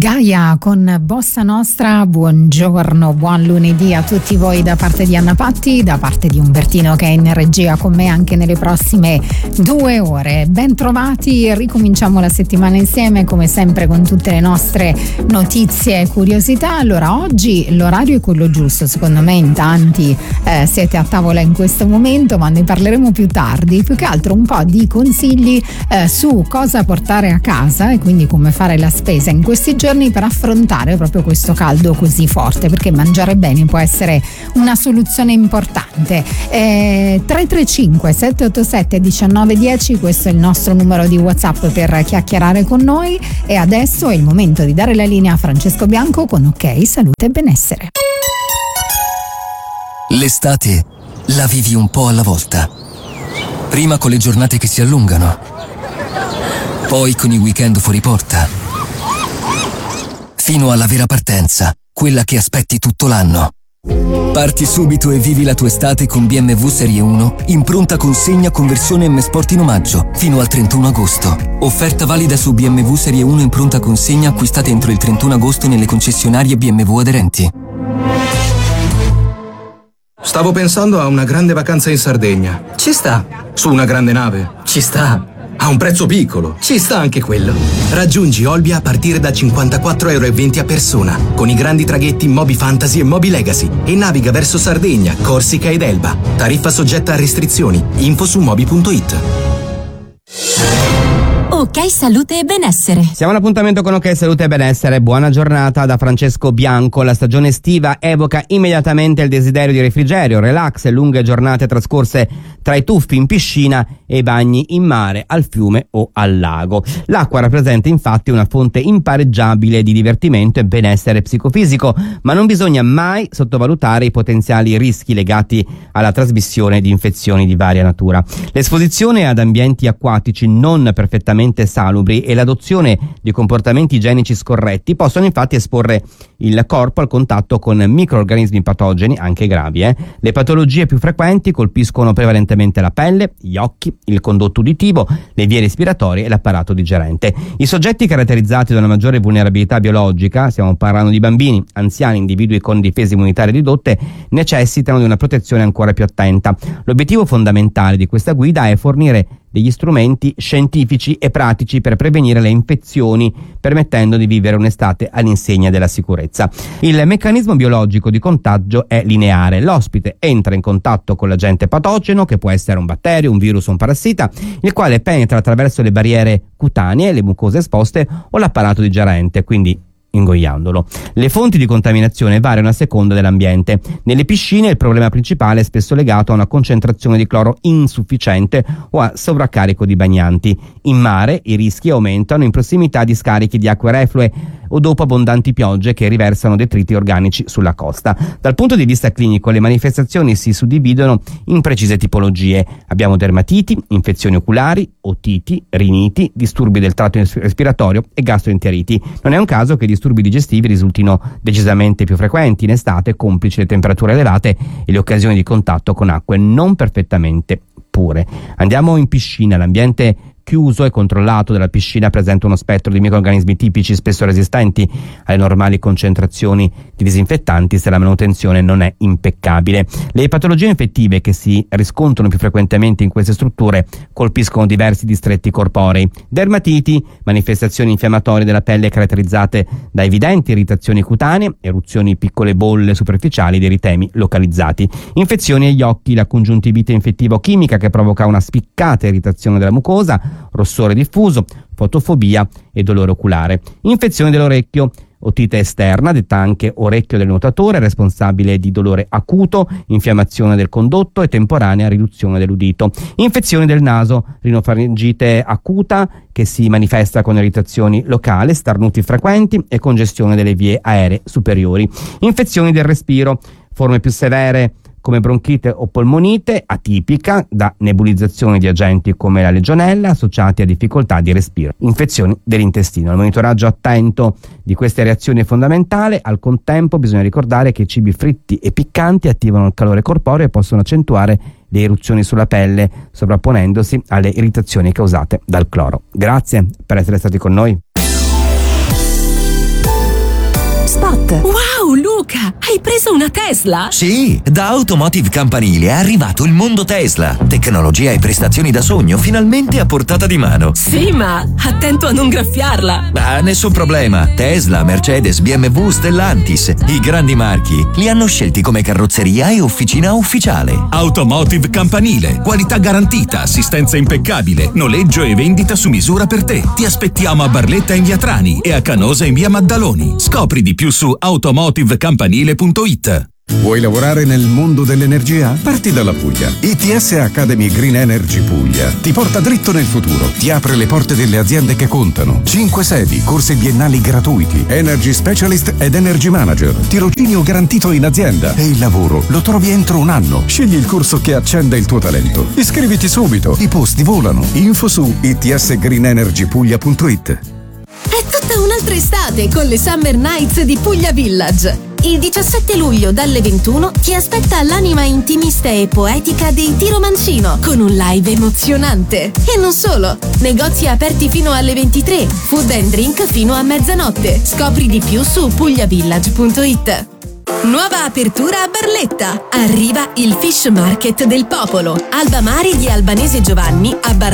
Gaia con Bossa Nostra. Buongiorno, buon lunedì a tutti voi da parte di Anna Patti, da parte di Umbertino che è in regia con me anche nelle prossime 2 ore. Ben trovati, ricominciamo la settimana insieme come sempre con tutte le nostre notizie e curiosità. Allora, oggi l'orario è quello giusto, secondo me in tanti siete a tavola in questo momento, ma ne parleremo più tardi. Più che altro un po' di consigli su cosa portare a casa e quindi come fare la spesa in questi giorni per affrontare proprio questo caldo così forte, perché mangiare bene può essere una soluzione importante. 335 787 1910, questo è il nostro numero di WhatsApp per chiacchierare con noi, e adesso è il momento di dare la linea a Francesco Bianco con Ok, Salute e Benessere. L'estate la vivi un po' alla volta. Prima con le giornate che si allungano, poi con i weekend fuori porta, fino alla vera partenza, quella che aspetti tutto l'anno. Parti subito e vivi la tua estate con BMW Serie 1 in pronta consegna con versione M Sport in omaggio fino al 31 agosto. Offerta valida su BMW Serie 1 in pronta consegna acquistate entro il 31 agosto nelle concessionarie BMW aderenti. Stavo pensando a una grande vacanza in Sardegna. Ci sta. Su una grande nave. Ci sta. A un prezzo piccolo. Ci sta anche quello. Raggiungi Olbia a partire da 54,20 € a persona, con i grandi traghetti Moby Fantasy e Moby Legacy, e naviga verso Sardegna, Corsica ed Elba. Tariffa soggetta a restrizioni. Info su moby.it. Ok, Salute e Benessere. Siamo all'appuntamento con Ok, Salute e Benessere. Buona giornata da Francesco Bianco. La stagione estiva evoca immediatamente il desiderio di refrigerio, relax e lunghe giornate trascorse tra i tuffi in piscina e i bagni in mare, al fiume o al lago. L'acqua rappresenta infatti una fonte impareggiabile di divertimento e benessere psicofisico, ma non bisogna mai sottovalutare i potenziali rischi legati alla trasmissione di infezioni di varia natura. L'esposizione ad ambienti acquatici non perfettamente salubri e l'adozione di comportamenti igienici scorretti possono infatti esporre il corpo al contatto con microrganismi patogeni, anche gravi. Le patologie più frequenti colpiscono prevalentemente la pelle, gli occhi, il condotto uditivo, le vie respiratorie e l'apparato digerente. I soggetti caratterizzati da una maggiore vulnerabilità biologica, stiamo parlando di bambini, anziani, individui con difese immunitarie ridotte, necessitano di una protezione ancora più attenta. L'obiettivo fondamentale di questa guida è fornire degli strumenti scientifici e pratici per prevenire le infezioni, permettendo di vivere un'estate all'insegna della sicurezza. Il meccanismo biologico di contagio è lineare. L'ospite entra in contatto con l'agente patogeno, che può essere un batterio, un virus o un parassita, il quale penetra attraverso le barriere cutanee, le mucose esposte o l'apparato digerente, quindi ingoiandolo. Le fonti di contaminazione variano a seconda dell'ambiente. Nelle piscine il problema principale è spesso legato a una concentrazione di cloro insufficiente o a sovraccarico di bagnanti. In mare i rischi aumentano in prossimità di scarichi di acque reflue o dopo abbondanti piogge che riversano detriti organici sulla costa. Dal punto di vista clinico le manifestazioni si suddividono in precise tipologie. Abbiamo dermatiti, infezioni oculari, otiti, riniti, disturbi del tratto respiratorio e gastroenteriti. Non è un caso che i disturbi digestivi risultino decisamente più frequenti in estate, complici le temperature elevate e le occasioni di contatto con acque non perfettamente pure. Andiamo in piscina. L'ambiente chiuso e controllato della piscina presenta uno spettro di microrganismi tipici, spesso resistenti alle normali concentrazioni di disinfettanti se la manutenzione non è impeccabile. Le patologie infettive che si riscontrano più frequentemente in queste strutture colpiscono diversi distretti corporei. Dermatiti, manifestazioni infiammatorie della pelle caratterizzate da evidenti irritazioni cutanee, eruzioni, piccole bolle superficiali ed eritemi localizzati. Infezioni agli occhi, la congiuntivite infettiva o chimica che provoca una spiccata irritazione della mucosa, rossore diffuso, fotofobia e dolore oculare. Infezione dell'orecchio, otite esterna, detta anche orecchio del nuotatore, responsabile di dolore acuto, infiammazione del condotto e temporanea riduzione dell'udito. Infezione del naso, rinofaringite acuta che si manifesta con irritazioni locali, starnuti frequenti e congestione delle vie aeree superiori. Infezioni del respiro, forme più severe come bronchite o polmonite, atipica da nebulizzazione di agenti come la legionella associati a difficoltà di respiro, infezioni dell'intestino. Il monitoraggio attento di queste reazioni è fondamentale. Al contempo bisogna ricordare che i cibi fritti e piccanti attivano il calore corporeo e possono accentuare le eruzioni sulla pelle, sovrapponendosi alle irritazioni causate dal cloro. Grazie per essere stati con noi. spot. Wow, Luca, hai preso una Tesla? Sì, da Automotive Campanile è arrivato il mondo Tesla. Tecnologia e prestazioni da sogno finalmente a portata di mano. Sì, ma attento a non graffiarla. Ah, nessun problema. Tesla, Mercedes, BMW, Stellantis, i grandi marchi li hanno scelti come carrozzeria e officina ufficiale. Automotive Campanile, qualità garantita, assistenza impeccabile, noleggio e vendita su misura per te. Ti aspettiamo a Barletta in via Trani e a Canosa in via Maddaloni. Scopri di più su automotivecampanile.it. Vuoi lavorare nel mondo dell'energia? Parti dalla Puglia. ITS Academy Green Energy Puglia ti porta dritto nel futuro, ti apre le porte delle aziende che contano. 5 sedi, corsi biennali gratuiti, Energy Specialist ed Energy Manager, tirocinio garantito in azienda e il lavoro lo trovi entro un anno. Scegli il corso che accenda il tuo talento. Iscriviti subito, i posti volano. Info su itsgreenenergypuglia.it. È tutta un'altra estate con le Summer Nights di Puglia Village. Il 17 luglio dalle 21 ti aspetta l'anima intimista e poetica dei Tiro Mancino con un live emozionante. E non solo, negozi aperti fino alle 23, food and drink fino a mezzanotte. Scopri di più su pugliavillage.it. Nuova apertura a Barletta. Arriva il Fish Market del Popolo. Alba Mari di Albanese Giovanni a Barletta.